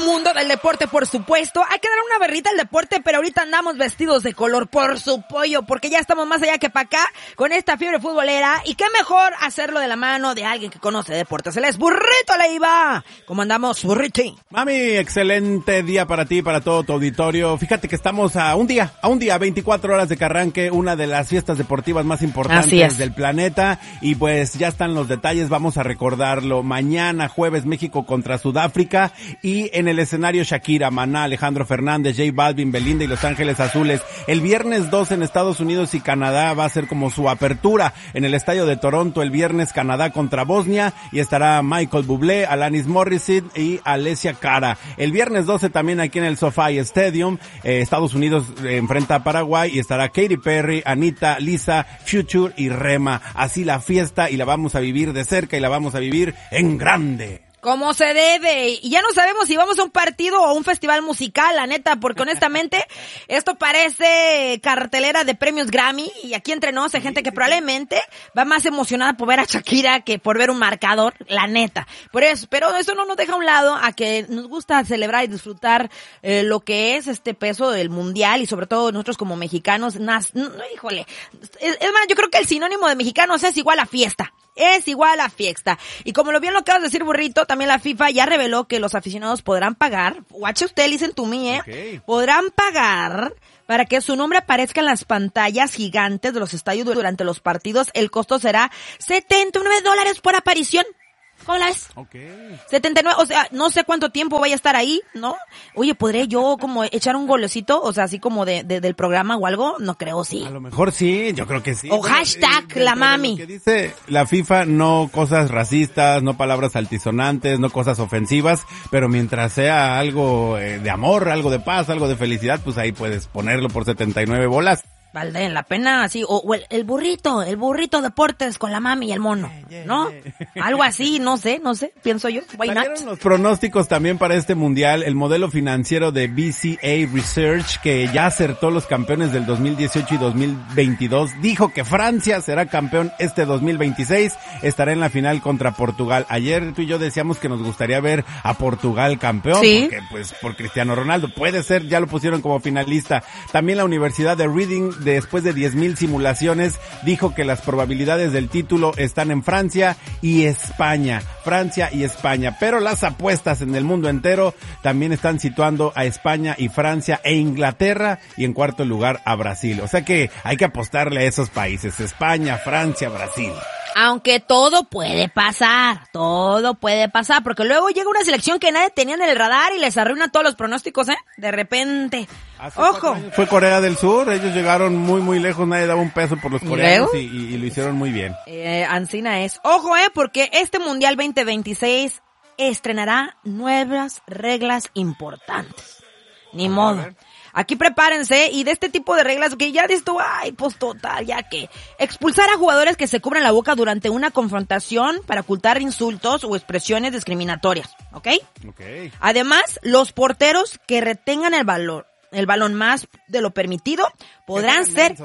mundo del deporte, por supuesto. Hay que dar una berrita al deporte, pero ahorita andamos vestidos de color, por su pollo, porque ya estamos más allá que para acá con esta fiebre futbolera. Y qué mejor hacerlo de la mano de alguien que conoce deportes. Él es Burrito Leiva. ¿Cómo andamos, Burriti? Mami, excelente día para ti, para todo tu auditorio. Fíjate que estamos a un día, 24 horas de que arranque una de las fiestas deportivas más importantes del planeta. Y pues ya están los detalles, vamos a recordarlo. Mañana, jueves, México contra Sudáfrica. Y en el escenario Shakira, Maná, Alejandro Fernández, J Balvin, Belinda y Los Ángeles Azules. El viernes 2 en Estados Unidos y Canadá va a ser como su apertura en el estadio de Toronto. El viernes Canadá contra Bosnia y estará Michael Bublé, Alanis Morissette y Alessia Cara. El viernes 12 también aquí en el SoFi Stadium, Estados Unidos enfrenta a Paraguay y estará Katy Perry, Anita, Lisa, Future y Rema. Así la fiesta y la vamos a vivir de cerca y la vamos a vivir en grande. Como se debe. Y ya no sabemos si vamos a un partido o a un festival musical, la neta, porque honestamente esto parece cartelera de premios Grammy y aquí entre nos hay gente que probablemente va más emocionada por ver a Shakira que por ver un marcador, la neta. Por eso, pero eso no nos deja a un lado a que nos gusta celebrar y disfrutar lo que es este peso del mundial y sobre todo nosotros como mexicanos, híjole. Es más, yo creo que el sinónimo de mexicanos es igual a fiesta. Es igual a fiesta. Y como lo bien lo acabas de decir, Burrito, también la FIFA ya reveló que los aficionados podrán pagar, watch usted, listen to me, Okay. podrán pagar para que su nombre aparezca en las pantallas gigantes de los estadios durante los partidos. El costo será $79 por aparición. ¿Cómo la ves? Okay. 79, o sea, no sé cuánto tiempo vaya a estar ahí, ¿no? Oye, ¿podré yo como echar un golecito? O sea, así como del programa o algo, no creo, sí. A lo mejor sí, yo creo que sí. O hashtag la mami. Lo que dice la FIFA, no cosas racistas, no palabras altisonantes, no cosas ofensivas, pero mientras sea algo de amor, algo de paz, algo de felicidad, pues ahí puedes ponerlo por 79 bolas. Vale la pena, así, o el burrito deportes con la mami y el mono, ¿no? Algo así, no sé, pienso yo, why not? Salieron los pronósticos también para este mundial. El modelo financiero de BCA Research, que ya acertó los campeones del 2018 y 2022, dijo que Francia será campeón este 2026, estará en la final contra Portugal. Ayer tú y yo decíamos que nos gustaría ver a Portugal campeón, ¿sí? Porque pues por Cristiano Ronaldo, puede ser, ya lo pusieron como finalista. También la Universidad de Reading, después de 10,000 simulaciones, dijo que las probabilidades del título están en Francia y España. Francia y España. Pero las apuestas en el mundo entero también están situando a España y Francia e Inglaterra y en cuarto lugar a Brasil. O sea que hay que apostarle a esos países. España, Francia, Brasil. Aunque todo puede pasar, porque luego llega una selección que nadie tenía en el radar y les arruina todos los pronósticos, de repente. Ojo. Fue Corea del Sur, ellos llegaron muy muy lejos, nadie daba un peso por los coreanos y lo hicieron muy bien. Ancina es. Ojo, porque este Mundial 2026 estrenará nuevas reglas importantes. Ni modo. Aquí prepárense, y de este tipo de reglas que ya dices tú, pues total, ya que expulsar a jugadores que se cubran la boca durante una confrontación para ocultar insultos o expresiones discriminatorias, ¿ok? Además, los porteros que retengan el balón más de lo permitido podrán ser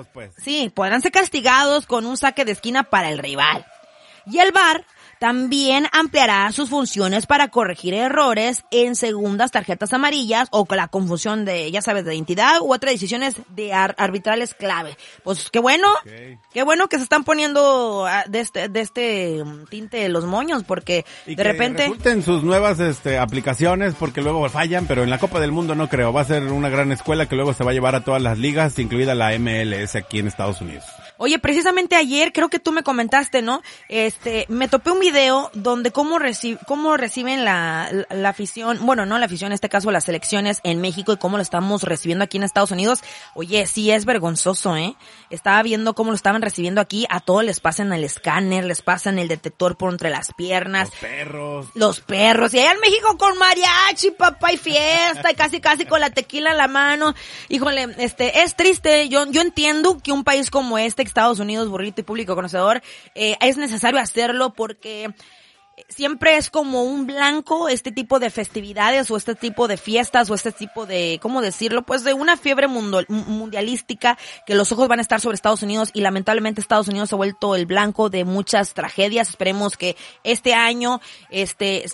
castigados con un saque de esquina para el rival. Y el VAR también ampliará sus funciones para corregir errores en segundas tarjetas amarillas o con la confusión de, ya sabes, de identidad u otras decisiones de arbitrales clave. Pues qué bueno que se están poniendo de este tinte los moños, porque y de repente resulten sus nuevas aplicaciones, porque luego fallan, pero en la Copa del Mundo no creo. Va a ser una gran escuela que luego se va a llevar a todas las ligas, incluida la MLS aquí en Estados Unidos. Oye, precisamente ayer, creo que tú me comentaste, ¿no? Me topé un video donde cómo reciben la afición, bueno, no la afición, en este caso las selecciones en México y cómo lo estamos recibiendo aquí en Estados Unidos. Oye, sí es vergonzoso, Estaba viendo cómo lo estaban recibiendo aquí, a todos les pasan el escáner, les pasan el detector por entre las piernas. Los perros. Y allá en México con mariachi, papá, y fiesta, y casi con la tequila en la mano. Híjole, es triste. Yo entiendo que un país como Estados Unidos, Burrito y público conocedor, es necesario hacerlo porque siempre es como un blanco este tipo de festividades o este tipo de fiestas o este tipo de, ¿cómo decirlo? Pues de una fiebre mundialística que los ojos van a estar sobre Estados Unidos y lamentablemente Estados Unidos se ha vuelto el blanco de muchas tragedias. Esperemos que este año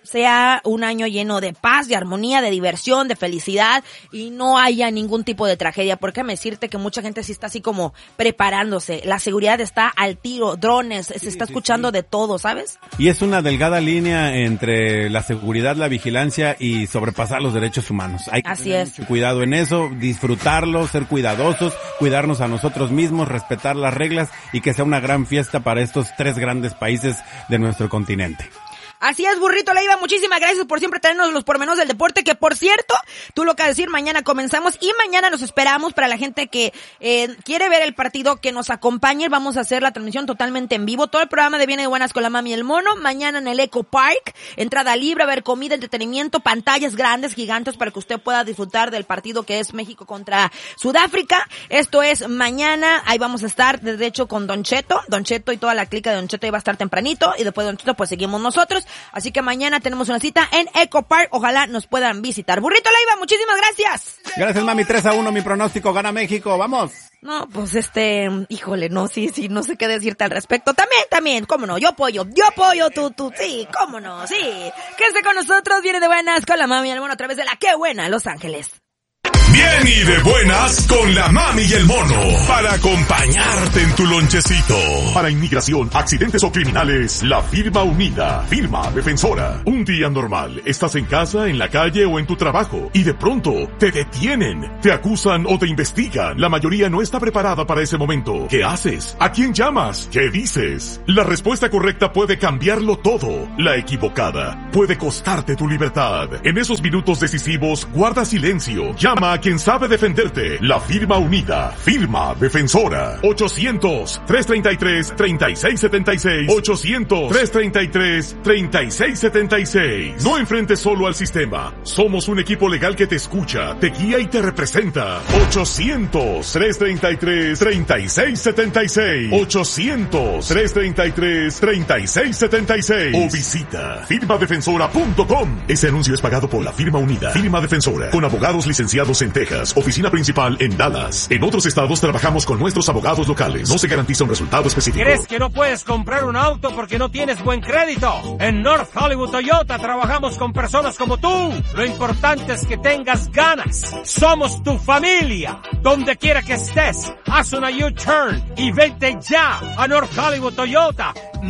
sea un año lleno de paz, de armonía, de diversión, de felicidad y no haya ningún tipo de tragedia. Porque me decirte que mucha gente sí está así como preparándose. La seguridad está al tiro, drones, se está escuchando de todo, ¿sabes? Y es una delgada línea entre la seguridad, la vigilancia y sobrepasar los derechos humanos. Hay que tener mucho cuidado en eso, disfrutarlo, ser cuidadosos, cuidarnos a nosotros mismos, respetar las reglas y que sea una gran fiesta para estos 3 grandes países de nuestro continente. Así es, Burrito Leiva, muchísimas gracias por siempre traernos los pormenores del deporte, que por cierto, tú lo acabas de decir, mañana comenzamos y mañana los esperamos para la gente que quiere ver el partido, que nos acompañe. Vamos a hacer la transmisión totalmente en vivo, todo el programa de Viene de Buenas con la Mami y el Mono, mañana en el Eco Park, entrada libre, a ver comida, entretenimiento, pantallas grandes, gigantes, para que usted pueda disfrutar del partido que es México contra Sudáfrica. Esto es mañana, ahí vamos a estar, de hecho, con Don Cheto y toda la clica de Don Cheto ahí va a estar tempranito, y después de Don Cheto pues seguimos nosotros. Así que mañana tenemos una cita en Eco Park. Ojalá nos puedan visitar. Burrito Leiva, muchísimas gracias. Gracias, mami. 3-1, mi pronóstico. Gana México. Vamos. No, pues híjole, no, sí, no sé qué decirte al respecto. También, cómo no, yo apoyo, tú, sí, cómo no, sí. Quédese con nosotros, Viene de Buenas con la Mami y el Mono a través de la Qué Buena, Los Ángeles. Bien y de buenas con la Mami y el Mono, para acompañarte en tu lonchecito. Para inmigración, accidentes o criminales, la firma unida, firma defensora. Un día normal, estás en casa, en la calle o en tu trabajo y de pronto te detienen, te acusan o te investigan. La mayoría no está preparada para ese momento. ¿Qué haces? ¿A quién llamas? ¿Qué dices? La respuesta correcta puede cambiarlo todo. La equivocada puede costarte tu libertad. En esos minutos decisivos, guarda silencio. Llama a quien sabe defenderte. La firma unida, firma defensora. 800-333-3676. 800-333-3676. No enfrentes solo al sistema. Somos un equipo legal que te escucha, te guía y te representa. 800-333-3676. 800-333-3676. O visita firmadefensora.com. Ese anuncio es pagado por la firma unida, firma defensora, con abogados licenciados en Texas, oficina principal en Dallas. En otros estados trabajamos con nuestros abogados locales. No se garantiza un resultado específico. ¿Crees que no puedes comprar un auto porque no tienes buen crédito? En North Hollywood Toyota trabajamos con personas como tú. Lo importante es que tengas ganas. Somos tu familia. Donde quiera que estés, haz una U-turn y vete ya a North Hollywood Toyota.